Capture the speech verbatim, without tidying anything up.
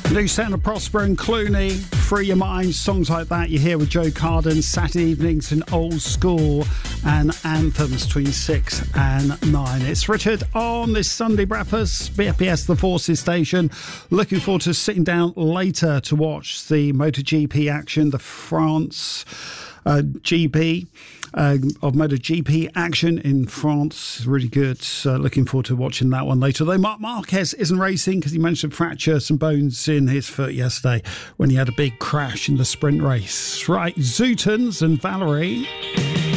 New set of Prosper and Clooney, Free Your Mind, songs like that you hear with Joe Carden, Saturday evenings in Old School and anthems between six and nine. It's Richard on this Sunday breakfast, B F P S The Forces station. Looking forward to sitting down later to watch the MotoGP action, the France uh, G P. Uh, of MotoGP action in France. Really good. Uh, looking forward to watching that one later. Though Marc Marquez isn't racing because he managed to fracture some bones in his foot yesterday when he had a big crash in the sprint race. Right, Zootons and Valerie.